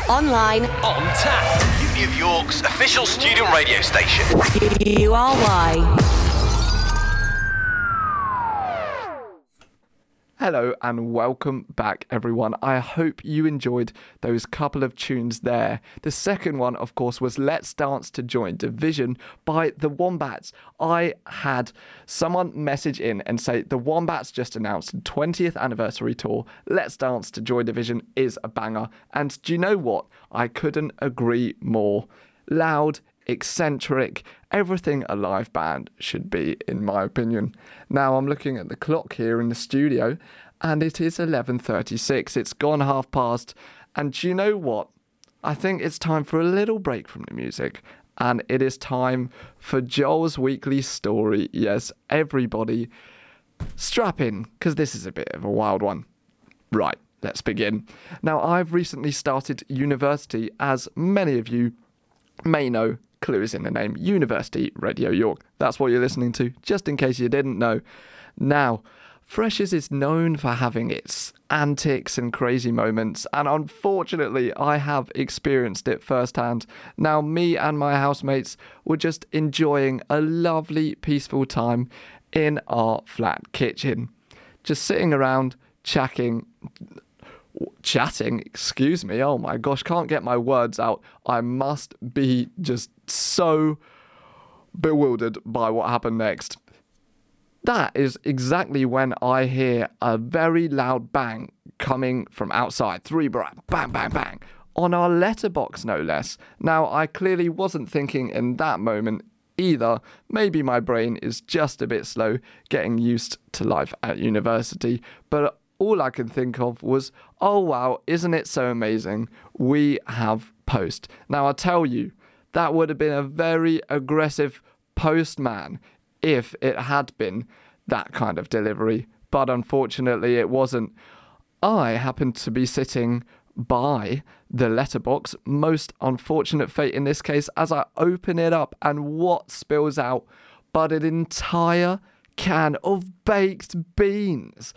online, On Tap, Uni of York's official student radio station. URY. Hello and welcome back, everyone. I hope you enjoyed those couple of tunes there. The second one, of course, was Let's Dance to Joy Division by the Wombats. I had someone message in and say the Wombats just announced a 20th anniversary tour. Let's Dance to Joy Division is a banger. And do you know what? I couldn't agree more. Loud, eccentric, everything a live band should be, in my opinion. Now I'm looking at the clock here in the studio and it is 11:36. It's gone past, and do you know what? I think it's time for a little break from the music, and it is time for Joel's weekly story. Yes, everybody strap in, because this is a bit of a wild one. Right, let's begin. Now, I've recently started university, as many of you may know. Clue is in the name, University Radio York. That's what you're listening to, just in case you didn't know. Now, Freshers is known for having its antics and crazy moments, and unfortunately I have experienced it firsthand. Now, me and my housemates were just enjoying a lovely, peaceful time in our flat kitchen. Just sitting around, chatting, excuse me, oh my gosh, can't get my words out. I must be just so bewildered by what happened next. That is exactly when I hear a very loud bang coming from outside. Bang, bang, bang. On our letterbox, no less. Now, I clearly wasn't thinking in that moment either. Maybe my brain is just a bit slow getting used to life at university, but all I could think of was, oh wow, isn't it so amazing? We have post. Now, I'll tell you, that would have been a very aggressive postman if it had been that kind of delivery. But unfortunately, it wasn't. I happened to be sitting by the letterbox. Most unfortunate fate in this case, as I open it up, and what spills out but an entire can of baked beans.